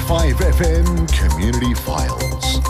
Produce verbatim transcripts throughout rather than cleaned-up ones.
five F M Community Files.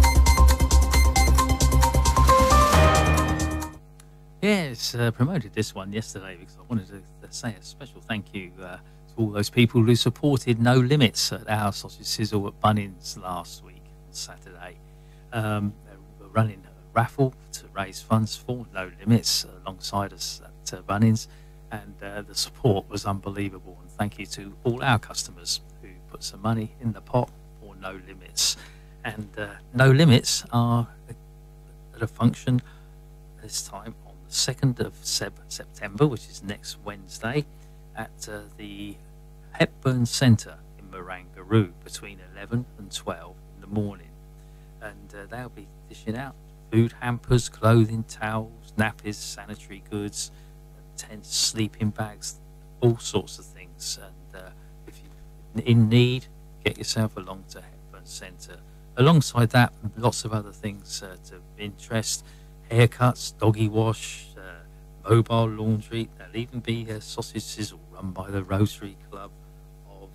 Yes, uh, promoted this one yesterday because I wanted to, to say a special thank you uh, to all those people who supported No Limits at our Sausage Sizzle at Bunnings last week on Saturday. Um, they were running a raffle to raise funds for No Limits alongside us at uh, Bunnings, and uh, the support was unbelievable. And thank you to all our customers who put some money in the pot for No Limits. And uh, No Limits are at a function this time second of September, which is next Wednesday, at uh, the Hepburn Centre in Marangaroo between eleven and twelve in the morning. And uh, they'll be dishing out food hampers, clothing, towels, nappies, sanitary goods, tents, sleeping bags, all sorts of things. And uh, if you're in need, get yourself along to Hepburn Centre. Alongside that, lots of other things uh, to interest. Haircuts, doggy wash, uh, mobile laundry. There'll even be a sausage sizzle run by the Rotary Club of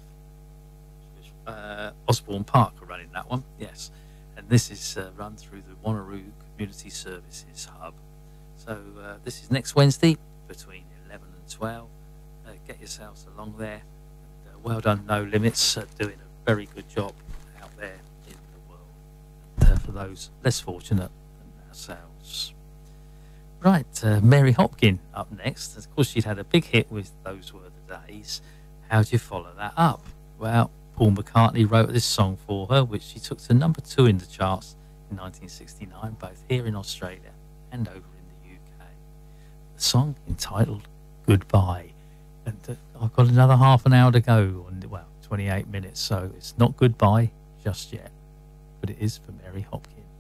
uh, Osborne Park are running that one, yes. And this is uh, run through the Wanneroo Community Services Hub. So uh, this is next Wednesday between eleven and twelve. Uh, get yourselves along there. And, uh, well done, No Limits, uh, doing a very good job out there in the world. And, uh, for those less fortunate than ourselves. Right, uh, Mary Hopkin up next. Of course, she'd had a big hit with Those Were the Days. How do you follow that up? Well, Paul McCartney wrote this song for her, which she took to number two in the charts in nineteen sixty-nine, both here in Australia and over in the U K. The song entitled Goodbye. And uh, I've got another half an hour to go, on, well, twenty-eight minutes, so it's not goodbye just yet. But it is for Mary Hopkin.